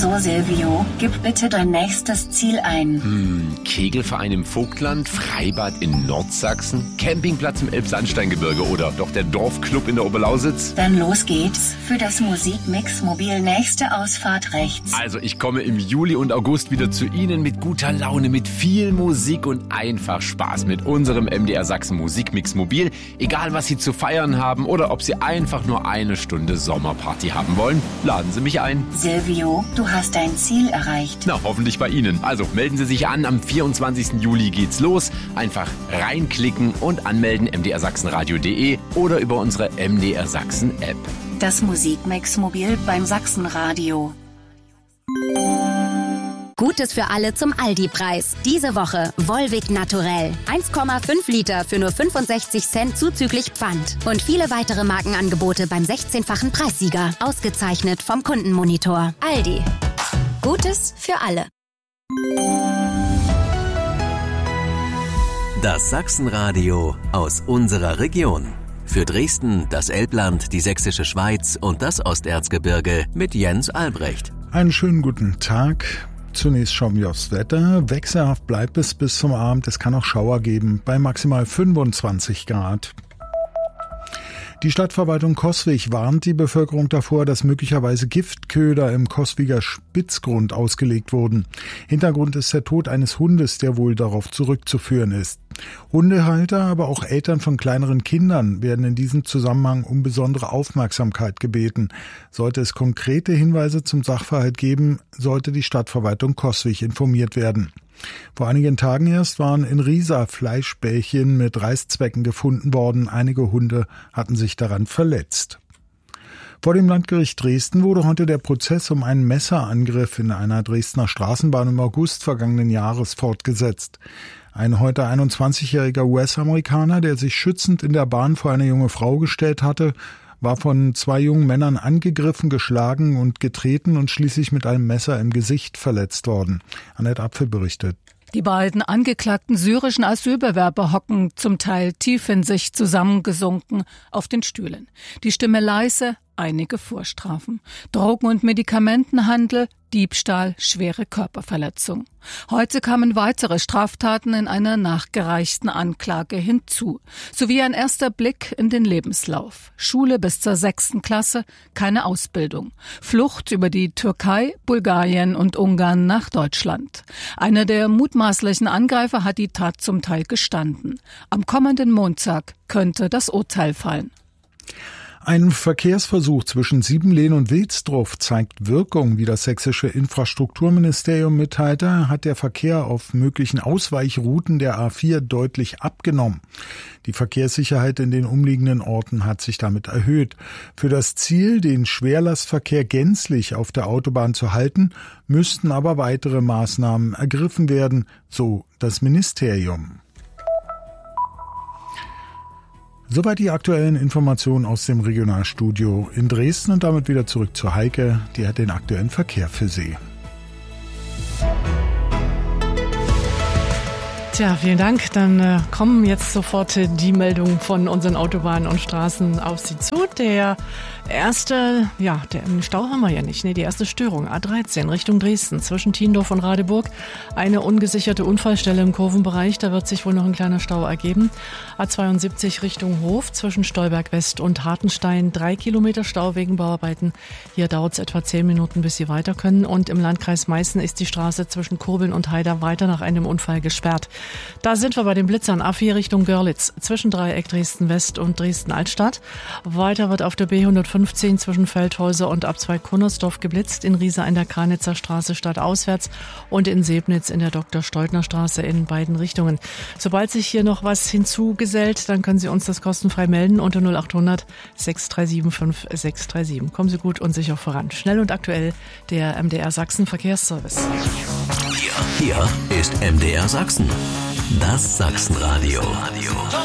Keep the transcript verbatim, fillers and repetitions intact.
So, Silvio, gib bitte dein nächstes Ziel ein. Hm, Kegelverein im Vogtland, Freibad in Nordsachsen, Campingplatz im Elbsandsteingebirge oder doch der Dorfclub in der Oberlausitz? Dann los geht's. Für das Musikmix Mobil nächste Ausfahrt rechts. Also ich komme im Juli und August wieder zu Ihnen mit guter Laune, mit viel Musik und einfach Spaß mit unserem M D R Sachsen Musikmix Mobil. Egal was Sie zu feiern haben oder ob Sie einfach nur eine Stunde Sommerparty haben wollen, laden Sie mich ein. Silvio, du hast dein Ziel erreicht. Na, hoffentlich bei Ihnen. Also melden Sie sich an, am vierundzwanzigsten Juli geht's los. Einfach reinklicken und anmelden m d r sachsenradio punkt de oder über unsere M D R Sachsen App. Das Musikmix Mobil beim Sachsenradio. Gutes für alle zum Aldi-Preis. Diese Woche Volvic Naturell. eins Komma fünf Liter für nur fünfundsechzig Cent zuzüglich Pfand. Und viele weitere Markenangebote beim sechzehnfachen Preissieger. Ausgezeichnet vom Kundenmonitor. Aldi. Gutes für alle. Das Sachsenradio aus unserer Region. Für Dresden, das Elbland, die Sächsische Schweiz und das Osterzgebirge mit Jens Albrecht. Einen schönen guten Tag. Zunächst schauen wir aufs Wetter. Wechselhaft bleibt es bis zum Abend. Es kann auch Schauer geben bei maximal fünfundzwanzig Grad. Die Stadtverwaltung Coswig warnt die Bevölkerung davor, dass möglicherweise Giftköder im Coswiger Spitzgrund ausgelegt wurden. Hintergrund ist der Tod eines Hundes, der wohl darauf zurückzuführen ist. Hundehalter, aber auch Eltern von kleineren Kindern werden in diesem Zusammenhang um besondere Aufmerksamkeit gebeten. Sollte es konkrete Hinweise zum Sachverhalt geben, sollte die Stadtverwaltung Coswig informiert werden. Vor einigen Tagen erst waren in Riesa Fleischbällchen mit Reißzwecken gefunden worden. Einige Hunde hatten sich daran verletzt. Vor dem Landgericht Dresden wurde heute der Prozess um einen Messerangriff in einer Dresdner Straßenbahn im August vergangenen Jahres fortgesetzt. Ein heute einundzwanzigjähriger U S-Amerikaner, der sich schützend in der Bahn vor eine junge Frau gestellt hatte, war von zwei jungen Männern angegriffen, geschlagen und getreten und schließlich mit einem Messer im Gesicht verletzt worden. Annette Apfel berichtet. Die beiden angeklagten syrischen Asylbewerber hocken zum Teil tief in sich zusammengesunken auf den Stühlen. Die Stimme leise, einige Vorstrafen. Drogen- und Medikamentenhandel, Diebstahl, schwere Körperverletzung. Heute kamen weitere Straftaten in einer nachgereichten Anklage hinzu, sowie ein erster Blick in den Lebenslauf. Schule bis zur sechsten Klasse, keine Ausbildung. Flucht über die Türkei, Bulgarien und Ungarn nach Deutschland. Einer der mutmaßlichen Angreifer hat die Tat zum Teil gestanden. Am kommenden Montag könnte das Urteil fallen. Ein Verkehrsversuch zwischen Siebenlehn und Wilsdruff zeigt Wirkung. Wie das sächsische Infrastrukturministerium mitteilte, hat der Verkehr auf möglichen Ausweichrouten der A vier deutlich abgenommen. Die Verkehrssicherheit in den umliegenden Orten hat sich damit erhöht. Für das Ziel, den Schwerlastverkehr gänzlich auf der Autobahn zu halten, müssten aber weitere Maßnahmen ergriffen werden, so das Ministerium. Soweit die aktuellen Informationen aus dem Regionalstudio in Dresden und damit wieder zurück zu Heike, die hat den aktuellen Verkehr für Sie. Tja, vielen Dank. Dann äh, kommen jetzt sofort äh, die Meldungen von unseren Autobahnen und Straßen auf Sie zu. Der erste, ja, den Stau haben wir ja nicht. Nee, die erste Störung, A dreizehn Richtung Dresden, zwischen Tiendorf und Radeburg. Eine ungesicherte Unfallstelle im Kurvenbereich, da wird sich wohl noch ein kleiner Stau ergeben. A zweiundsiebzig Richtung Hof, zwischen Stolberg West und Hartenstein, drei Kilometer Stau wegen Bauarbeiten. Hier dauert es etwa zehn Minuten, bis Sie weiter können. Und im Landkreis Meißen ist die Straße zwischen Kurbeln und Haider weiter nach einem Unfall gesperrt. Da sind wir bei den Blitzern. A vier Richtung Görlitz, zwischen Dreieck Dresden West und Dresden Altstadt. Weiter wird auf der B hundertfünfzehn zwischen Feldhäuser und Abzweig Kunnersdorf geblitzt. In Riesa in der Kranitzer Straße stadtauswärts und in Sebnitz in der Doktor Steutner Straße in beiden Richtungen. Sobald sich hier noch was hinzugesellt, dann können Sie uns das kostenfrei melden unter null acht hundert sechs drei sieben fünf sechs drei sieben. Kommen Sie gut und sicher voran. Schnell und aktuell der M D R Sachsen Verkehrsservice. Hier, hier ist M D R Sachsen. Das Sachsenradio.